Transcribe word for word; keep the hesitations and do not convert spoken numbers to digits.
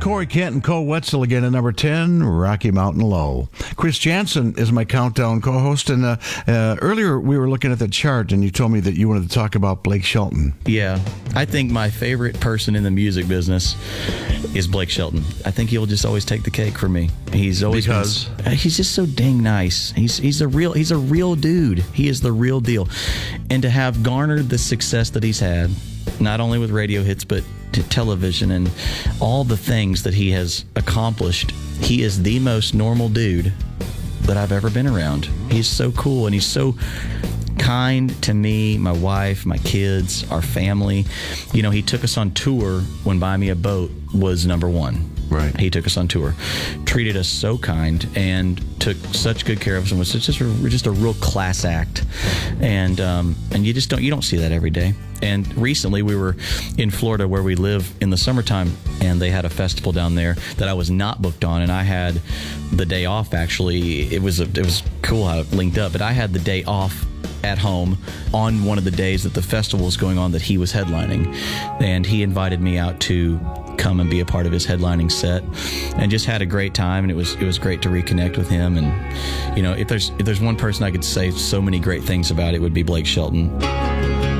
Corey Kent and Cole Wetzel again at number ten, Rocky Mountain Low. Chris Jansen is my countdown co-host, and uh, uh, earlier we were looking at the chart, and you told me that you wanted to talk about Blake Shelton. Yeah, I think my favorite person in the music business is Blake Shelton. I think he'll just always take the cake for me. He's always because been, he's just so dang nice. He's he's a real he's a real dude. He is the real deal, and to have garnered the success that he's had, not only with radio hits but to television and all the things that he has accomplished, he is the most normal dude that I've ever been around. He's so cool, and he's so kind to me, my wife, my kids, our family. You know, he took us on tour when Buy Me a Boat was number one. Right. He took us on tour, treated us so kind, and took such good care of us. And was just a, just a real class act, and um, and you just don't you don't see that every day. And recently we were in Florida, where we live, in the summertime, and they had a festival down there that I was not booked on, and I had the day off. Actually, it was a, it was cool how it linked up, but I had the day off at home on one of the days that the festival was going on that he was headlining, and he invited me out to come and be a part of his headlining set, and just had a great time. And it was it was great to reconnect with him. And you know, if there's if there's one person I could say so many great things about, it would be Blake Shelton.